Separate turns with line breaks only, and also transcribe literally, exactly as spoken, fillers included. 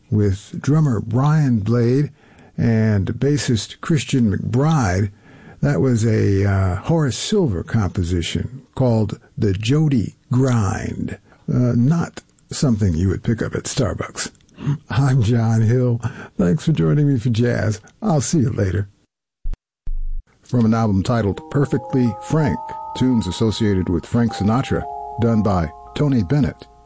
with drummer Brian Blade and bassist Christian McBride. That was a uh, Horace Silver composition called The Jody Grind. Uh, not something you would pick up at Starbucks. I'm John Hill. Thanks for joining me for jazz. I'll see you later. From an album titled Perfectly Frank, tunes associated with Frank Sinatra, done by Tony Bennett.